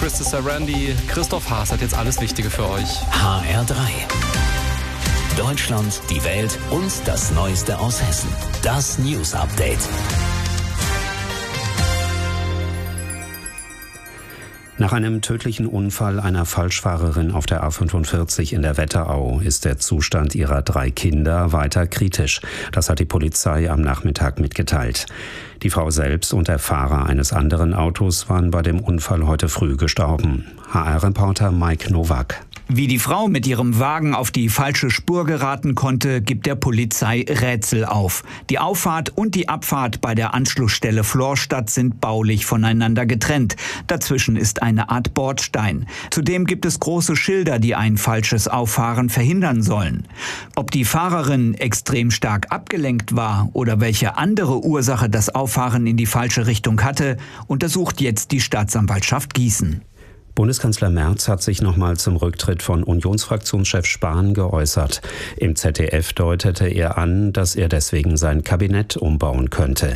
Twisted Randy. Christoph Haas hat jetzt alles Wichtige für euch. HR3. Deutschland, die Welt und das Neueste aus Hessen. Das News Update. Nach einem tödlichen Unfall einer Falschfahrerin auf der A45 in der Wetterau ist der Zustand ihrer 3 Kinder weiter kritisch. Das hat die Polizei am Nachmittag mitgeteilt. Die Frau selbst und der Fahrer eines anderen Autos waren bei dem Unfall heute früh gestorben. HR-Reporter Mike Nowak. Wie die Frau mit ihrem Wagen auf die falsche Spur geraten konnte, gibt der Polizei Rätsel auf. Die Auffahrt und die Abfahrt bei der Anschlussstelle Florstadt sind baulich voneinander getrennt. Dazwischen ist eine Art Bordstein. Zudem gibt es große Schilder, die ein falsches Auffahren verhindern sollen. Ob die Fahrerin extrem stark abgelenkt war oder welche andere Ursache das Auffahren in die falsche Richtung hatte, untersucht jetzt die Staatsanwaltschaft Gießen. Bundeskanzler Merz hat sich nochmal zum Rücktritt von Unionsfraktionschef Spahn geäußert. Im ZDF deutete er an, dass er deswegen sein Kabinett umbauen könnte.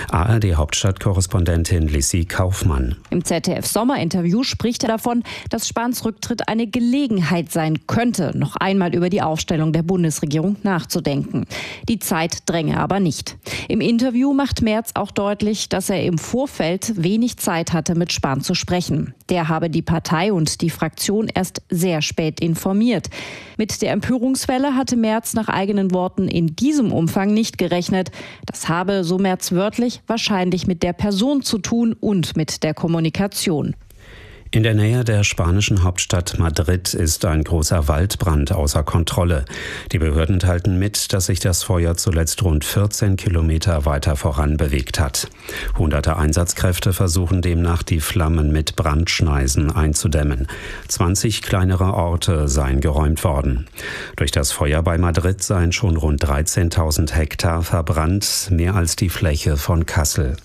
ARD-Hauptstadtkorrespondentin Lissy Kaufmann. Im ZDF-Sommerinterview spricht er davon, dass Spahns Rücktritt eine Gelegenheit sein könnte, noch einmal über die Aufstellung der Bundesregierung nachzudenken. Die Zeit dränge aber nicht. Im Interview macht Merz auch deutlich, dass er im Vorfeld wenig Zeit hatte, mit Spahn zu sprechen. Der habe die Partei und die Fraktion erst sehr spät informiert. Mit der Empörungswelle hatte Merz nach eigenen Worten in diesem Umfang nicht gerechnet. Das habe, so Merz wörtlich, wahrscheinlich mit der Person zu tun und mit der Kommunikation. In der Nähe der spanischen Hauptstadt Madrid ist ein großer Waldbrand außer Kontrolle. Die Behörden teilten mit, dass sich das Feuer zuletzt rund 14 Kilometer weiter voran bewegt hat. Hunderte Einsatzkräfte versuchen demnach, die Flammen mit Brandschneisen einzudämmen. 20 kleinere Orte seien geräumt worden. Durch das Feuer bei Madrid seien schon rund 13.000 Hektar verbrannt, mehr als die Fläche von Kassel.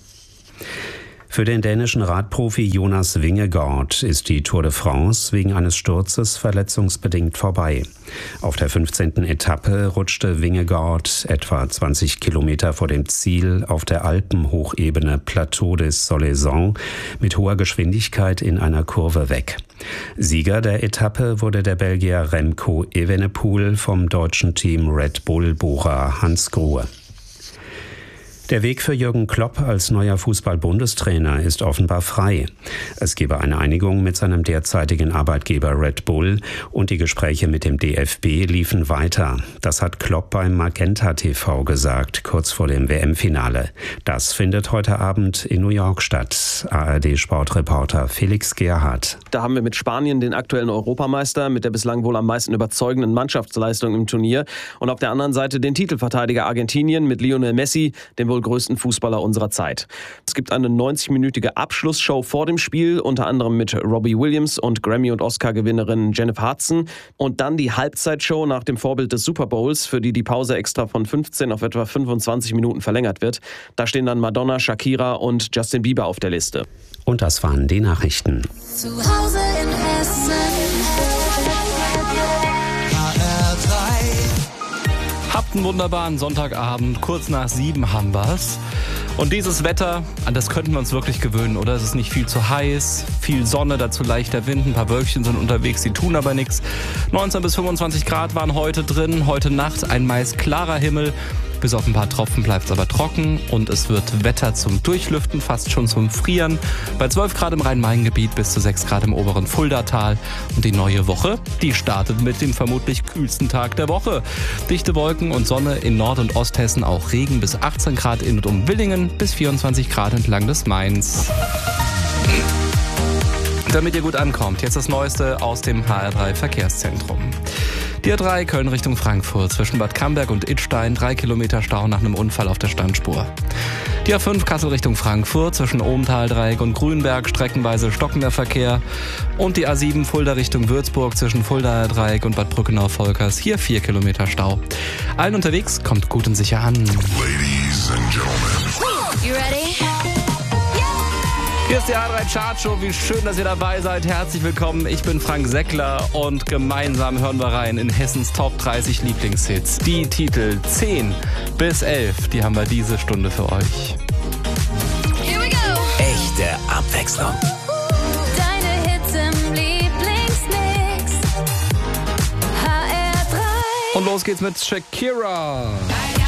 Für den dänischen Radprofi Jonas Vingegaard ist die Tour de France wegen eines Sturzes verletzungsbedingt vorbei. Auf der 15. Etappe rutschte Vingegaard etwa 20 Kilometer vor dem Ziel auf der Alpenhochebene Plateau des Solaisons mit hoher Geschwindigkeit in einer Kurve weg. Sieger der Etappe wurde der Belgier Remco Evenepoel vom deutschen Team Red Bull-Bohrer Hans Grohe. Der Weg für Jürgen Klopp als neuer Fußball-Bundestrainer ist offenbar frei. Es gebe eine Einigung mit seinem derzeitigen Arbeitgeber Red Bull und die Gespräche mit dem DFB liefen weiter. Das hat Klopp beim Magenta TV gesagt, kurz vor dem WM-Finale. Das findet heute Abend in New York statt. ARD-Sportreporter Felix Gerhardt. Da haben wir mit Spanien den aktuellen Europameister mit der bislang wohl am meisten überzeugenden Mannschaftsleistung im Turnier und auf der anderen Seite den Titelverteidiger Argentinien mit Lionel Messi, dem wohl größten Fußballer unserer Zeit. Es gibt eine 90-minütige Abschlussshow vor dem Spiel, unter anderem mit Robbie Williams und Grammy- und Oscar-Gewinnerin Jennifer Hudson und dann die Halbzeitshow nach dem Vorbild des Super Bowls, für die Pause extra von 15 auf etwa 25 Minuten verlängert wird. Da stehen dann Madonna, Shakira und Justin Bieber auf der Liste. Und das waren die Nachrichten. Zu Hause in Hessen. Habt einen wunderbaren Sonntagabend, kurz nach 7 haben wir's. Und dieses Wetter, an das könnten wir uns wirklich gewöhnen, oder? Es ist nicht viel zu heiß, viel Sonne, dazu leichter Wind, ein paar Wölkchen sind unterwegs, die tun aber nichts. 19 bis 25 Grad waren heute drin, heute Nacht ein meist klarer Himmel. Bis auf ein paar Tropfen bleibt es aber trocken und es wird Wetter zum Durchlüften, fast schon zum Frieren. Bei 12 Grad im Rhein-Main-Gebiet bis zu 6 Grad im oberen Fuldatal. Und die neue Woche, die startet mit dem vermutlich kühlsten Tag der Woche. Dichte Wolken und Sonne in Nord- und Osthessen, auch Regen bis 18 Grad in und um Willingen, bis 24 Grad entlang des Mains. Damit ihr gut ankommt, jetzt das Neueste aus dem HR3 Verkehrszentrum. Die A3 Köln Richtung Frankfurt zwischen Bad Camberg und Idstein, 3 Kilometer Stau nach einem Unfall auf der Standspur. Die A5 Kassel Richtung Frankfurt zwischen Ohmtal-Dreieck und Grünberg, streckenweise stockender Verkehr. Und die A7 Fulda Richtung Würzburg zwischen Fuldaer Dreieck und Bad Brückenau-Volkers, hier 4 Kilometer Stau. Allen unterwegs, kommt gut und sicher an. Ladies and gentlemen. You ready? Hier ist die A3 Chartshow. Wie schön, dass ihr dabei seid. Herzlich willkommen. Ich bin Frank Seckler und gemeinsam hören wir rein in Hessens Top 30 Lieblingshits. Die Titel 10 bis 11, die haben wir diese Stunde für euch. Here we go. Echte Abwechslung. Deine Hits Und los geht's mit Shakira.